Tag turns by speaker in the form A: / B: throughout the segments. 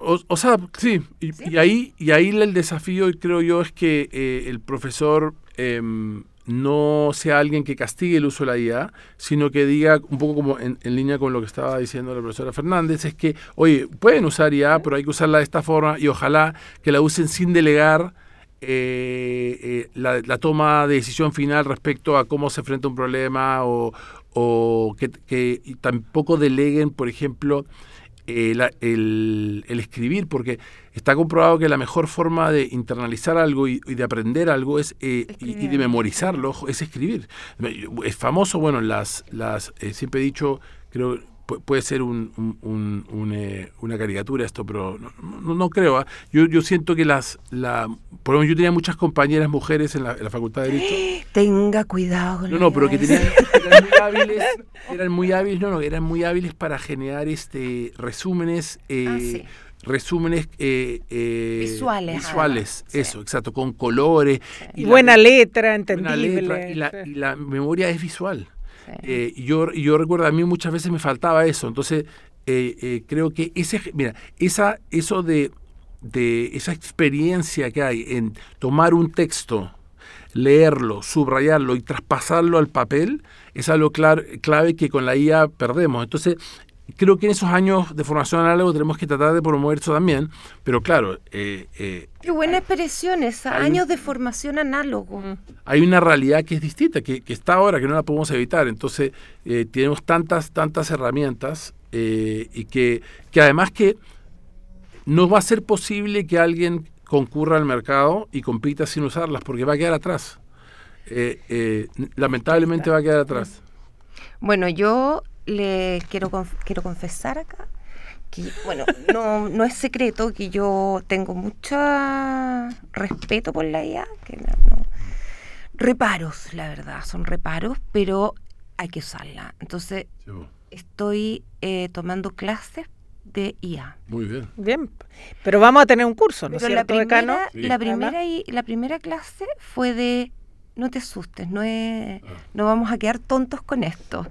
A: o sea, sí,
B: ¿Sí?
A: y ahí el desafío, creo yo, es que el profesor no sea alguien que castigue el uso de la IA, sino que diga, un poco como en línea con lo que estaba diciendo la profesora Fernández, es que, oye, pueden usar IA, pero hay que usarla de esta forma y ojalá que la usen sin delegar la toma de decisión final respecto a cómo se enfrenta un problema o que tampoco deleguen, por ejemplo, el escribir, porque está comprobado que la mejor forma de internalizar algo y de aprender algo es y de memorizarlo es escribir. Es famoso, bueno, siempre he dicho, creo puede ser una caricatura esto, pero no creo. Yo siento que por ejemplo, yo tenía muchas compañeras mujeres en la Facultad de Derecho.
B: Tenga cuidado con
A: No, pero que eran muy hábiles para generar resúmenes.
B: Sí.
A: Resúmenes
B: visuales,
A: eso, exacto, con colores.
C: Sí. Y buena letra, entendible.
A: Buena letra, y la memoria es visual.
B: Sí.
A: Yo recuerdo, a mí muchas veces me faltaba eso, entonces creo que eso de esa experiencia que hay en tomar un texto, leerlo, subrayarlo y traspasarlo al papel, es algo clave que con la IA perdemos. Entonces, creo que en esos años de formación análogo tenemos que tratar de promover eso también, pero claro...
B: Qué buena expresión esa, años de formación análogo.
A: Hay una realidad que es distinta, que está ahora, que no la podemos evitar. Entonces, tenemos tantas herramientas y que además que no va a ser posible que alguien concurra al mercado y compita sin usarlas, porque va a quedar atrás. Lamentablemente va a quedar atrás.
B: Bueno, yo le quiero confesar acá que, bueno, no es secreto que yo tengo mucho respeto por la IA, que reparos, la verdad, son reparos, pero hay que usarla. Entonces,
A: Sí.
B: estoy tomando clases de IA.
A: Muy bien.
C: Bien, pero vamos a tener un curso, ¿no es
B: Pero
C: cierto, decano?
A: Sí.
B: la primera clase fue de no te asustes, no vamos a quedar tontos con esto.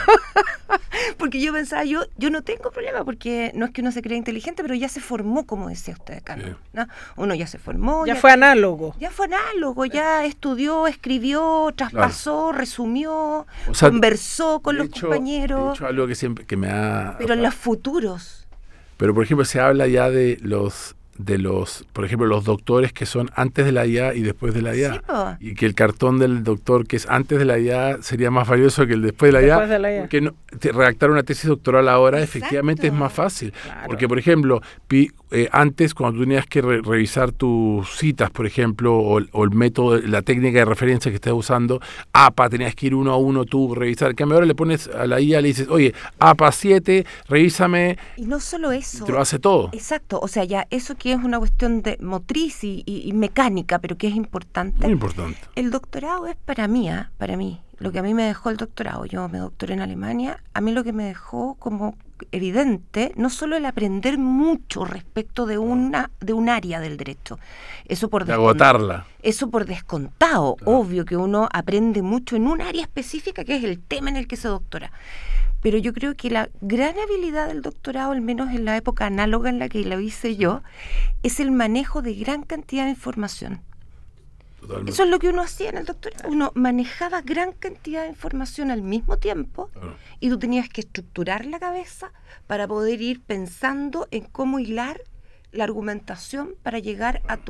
B: Porque yo pensaba, yo no tengo problema, porque no es que uno se crea inteligente, pero ya se formó, como decía usted acá,
A: Sí.
B: ¿no? Uno ya se formó.
C: Ya fue análogo.
B: Ya fue análogo, ya estudió, escribió, traspasó, resumió,
A: O sea,
B: conversó con
A: de
B: los
A: hecho,
B: compañeros.
A: De hecho, algo que siempre que me ha...
B: Pero en los futuros.
A: Pero, por ejemplo, se habla ya de los, por ejemplo, los doctores que son antes de la IA y después de la IA.
B: Sí, po.
A: Y que el cartón del doctor que es antes de la IA sería más valioso que el después de la IA.
C: Después de la IA.
A: Porque redactar una tesis doctoral ahora
B: Exacto.
A: efectivamente es más fácil.
C: Claro.
A: Porque, por ejemplo, antes cuando tú tenías que revisar tus citas, por ejemplo, o el método, la técnica de referencia que estés usando, APA, tenías que ir uno a uno tú, revisar. En cambio ahora le pones a la IA, le dices, oye, APA 7, revísame,
B: Y no solo eso.
A: te lo hace todo.
B: Exacto, o sea, ya eso que es una cuestión de motriz y mecánica, pero que es importante.
A: Muy importante.
B: El doctorado es para mí, lo que a mí me dejó el doctorado, yo me doctoré en Alemania, a mí lo que me dejó como evidente, no solo el aprender mucho respecto de un área del derecho, eso por
A: De agotarla.
B: Eso por descontado,
A: Claro.
B: obvio que uno aprende mucho en un área específica que es el tema en el que se doctora. Pero yo creo que la gran habilidad del doctorado, al menos en la época análoga en la que lo hice yo, es el manejo de gran cantidad de información.
A: Totalmente.
B: Eso es lo que uno hacía en el doctorado. Uno manejaba gran cantidad de información al mismo tiempo
A: Claro.
B: y tú tenías que estructurar la cabeza para poder ir pensando en cómo hilar la argumentación para llegar a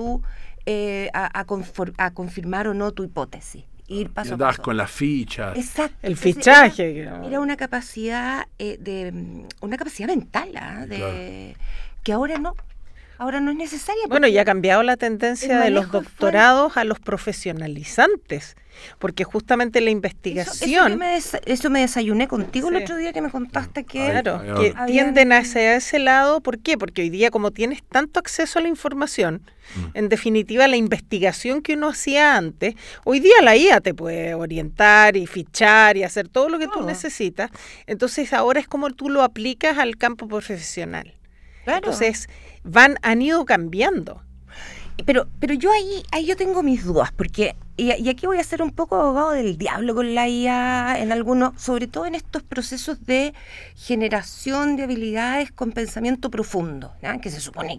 B: a confirmar o no tu hipótesis. Ir paso a
A: Andabas
B: paso.
A: con las fichas.
B: Exacto.
C: El
B: Entonces,
C: fichaje.
B: era una capacidad una capacidad mental, que ahora no es necesaria.
C: Bueno, y ha cambiado la tendencia
B: el
C: de los
B: manejo
C: doctorados a los profesionalizantes, porque justamente la investigación...
B: Eso me desayuné contigo el
C: Sí.
B: otro día que me contaste que...
C: Claro,
A: Ay,
C: que
B: habían-
C: tienden hacia ese lado. ¿Por qué? Porque hoy día, como tienes tanto acceso a la información, en definitiva, la investigación que uno hacía antes, hoy día la IA te puede orientar y fichar y hacer todo lo que tú
B: Todo.
C: necesitas. Entonces, ahora es como tú lo aplicas al campo profesional.
B: Claro.
C: Entonces, han ido cambiando.
B: Pero yo ahí yo tengo mis dudas, porque, y aquí voy a ser un poco abogado del diablo con la IA en algunos, sobre todo en estos procesos de generación de habilidades con pensamiento profundo, ¿no? Que se supone